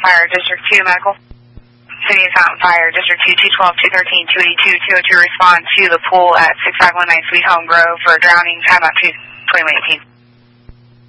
Fire, District 2, medical. City of Fountain Fire, District 2, 212, 213, 282, 202, respond to the pool at 6519 Sweet Home Grove for drowning, time out 2, 2118.